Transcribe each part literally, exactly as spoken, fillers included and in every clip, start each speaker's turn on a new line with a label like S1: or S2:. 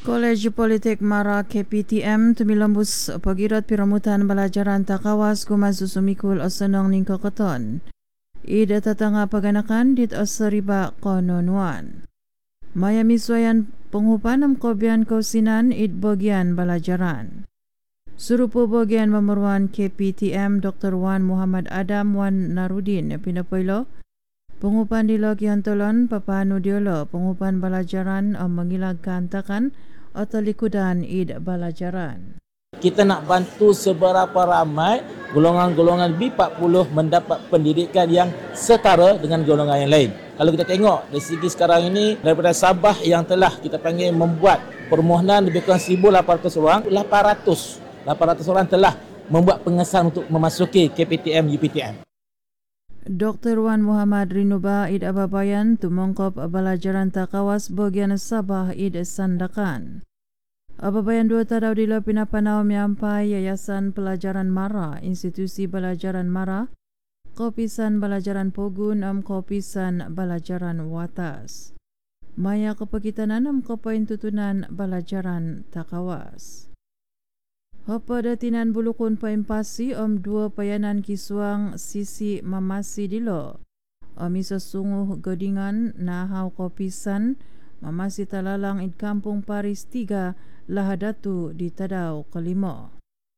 S1: Kolej Politik Mara K P T M tumilambus pagirat piramutan balajaran takawas gumazu sumikul asanong ningko keton. Ida tatanga paganakan dit asariba kononuan. Maya miswayan penghupan am kobian kausinan id bagian balajaran. Surupu bagian memeruan K P T M Doktor Wan Muhammad Adam Wan Narudin pinapoilo. Pengupan di Lokian Tolon, papanu diolo pengupan balajaran am mengilagkan takan atau likudan id balajaran.
S2: Kita nak bantu seberapa ramai golongan-golongan B empat puluh mendapat pendidikan yang setara dengan golongan yang lain. Kalau kita tengok dari segi sekarang ini, daripada Sabah yang telah kita panggil membuat permohonan lebih kurang seribu lapan ratus orang, lapan ratus, lapan ratus orang telah membuat pengesahan untuk memasuki K P T M U P T M.
S1: Doktor Wan Muhammad Rinuba id ababayan tumongkop balajaran takawas bagian Sabah id sandakan. Ababayan dua tadau di pinapanau miampai Yayasan Pelajaran Mara, Institusi Belajaran Mara, Kopisan Belajaran Pogun am Kopisan Belajaran Watas. Maya kepekitanan am kopain tutunan balajaran takawas. Hapa datinan bulukun paimpasi om dua payanan kiswang sisi mamasi dilo. Om iso sunguh godingan nahau kopisan mamasi talalang id kampung Paris tiga lahadatu di tadau kelima.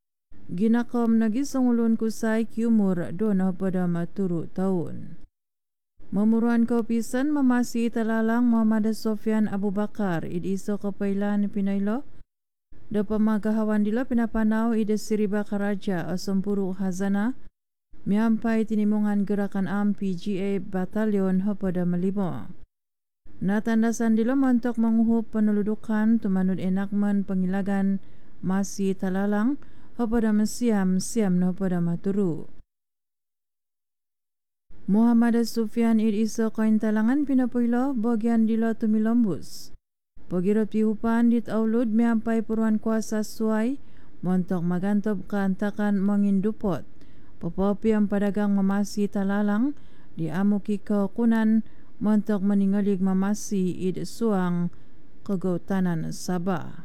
S1: Ginakom nagi songulun kusai kiumur dona pada maturu tahun. Memuruan kopisan mamasi talalang Muhammad Sofyan Abu Bakar id iso kepailan pinailo. Da pemagahawan dila pinapanau ide Siriba Karaja Asempuru Hazana miampai tinimungan gerakan am P G A Batalion Hopada Melimo. Natandasan dila montok menguhup peneludukan tumanud enakmen pengilagan masih talalang Hopada Mesiam Siam Hopada Maturu. Muhammad Sufyan id iso koin talangan pinapuilo bagian dila tumilombus. Pagirot pihupan dit aulud miampai puruan kuasa suai montok magantop keantakan mengindupot. Popopi ang padagang mamasi talalang di amuki kekunan montok meningalig mamasi id suang kegautanan Sabah.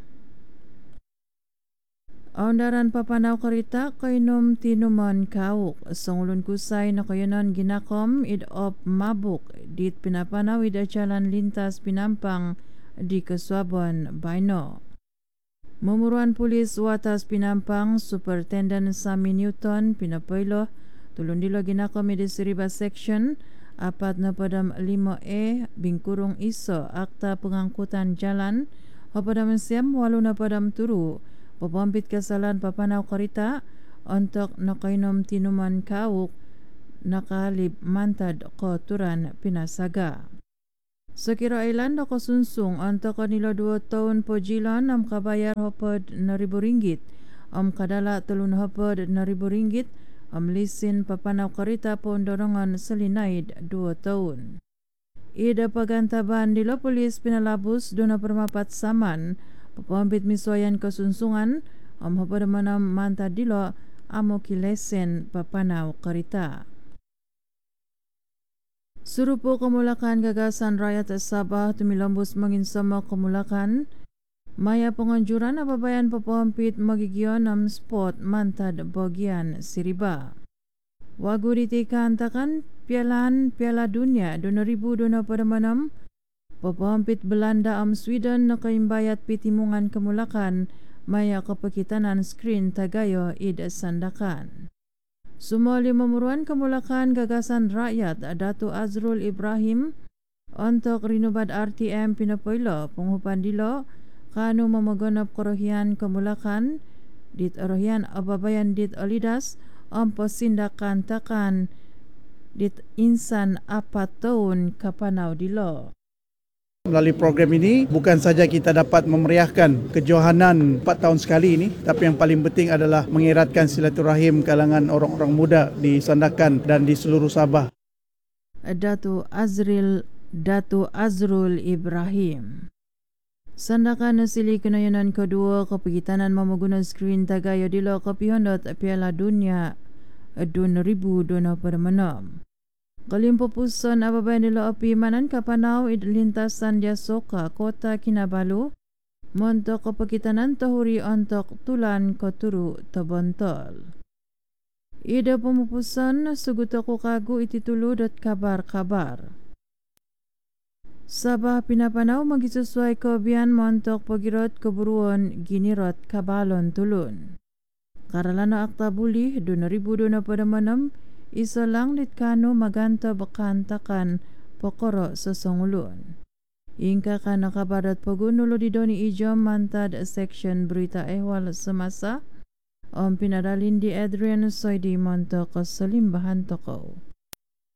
S1: Aundaran papanau karita kainom tinuman kauk. Songulun kusay na kayanon ginakom id op mabuk dit pinapanaw id jalan lintas pinampang di Keswabuan Baino. Memuruan Polis Watas Pinampang Superintendent Sami Newton pinapoilo tulun dilo ginakom id Siriba Section apat na padam lima E bingkurung iso akta pengangkutan jalan hopadam siam walu na padam turu papampit kasalan papanaw karita untuk nakainom tinuman kauk nakalib mantad koturan pinasaga. Sekira ilan dako sunsung untuk kanila dua tahun pojilan am kabayar hopod na ribu ringgit am kadala telun hopod na ribu ringgit am lisin papanaw karita pondorongan selinaid dua tahun. Ida pagantaban dilo polis pinalabus duna permapat saman papampit miswayan kesunsungan am hopod manam manta dilo amo kilesen papanaw karita. Surupo Kemulakan Gagasan Rakyat Sabah tumilambus menginsama Kemulakan maya penganjuran ababayan papampit magigion am spot mantad bagian Siriba. Wagu ditekan takan pialan Piala Dunia dua ribu dua puluh enam papampit Belanda am Sweden nakaimbayat pitimungan Kemulakan maya kepekitanan screen tagayo id sandakan. Sumoli memuruan Kemulakan Gagasan Rakyat Datu Azrul Ibrahim untuk Rinubad R T M pinapoilo penghupan dilo kanu memagonap kerohian Kemulakan dit erohian ababayan dit alidas om posindakan takan dit insan apat tahun kapanau dilo.
S3: Melalui program ini, bukan saja kita dapat memeriahkan kejohanan empat tahun sekali ini, tapi yang paling penting adalah mengeratkan silaturahim kalangan orang-orang muda di Sandakan dan di seluruh Sabah.
S1: Datu Azril Datu Azrul Ibrahim. Sandakan nasili kenayanan kedua kepekitanan memagunan skrin tagayo dilo kapihondot Piala Dunia dua ribu dua puluh enam. Kalimpo puson ababayan nila api manan kapanau id lintasan dia soka kota Kinabalu montok kepekitanan tahuri ontok tulan koturu tebontol. Ida pemupusan segutok kagu iti tulu dot kabar-kabar. Sabah pinapanau magi sesuai kebian montok pagirot keburuan ginirot kabalon tulun. Karalana akta bulih dua ribu dua pada manam isolang litkano maganta bakantakan pokoro sesongulun. Ingka kana kabarat pagunulo di doni ijom mantad section berita ehwal semasa om pinadalin di Adrian Soidi montok keselimbahan toko.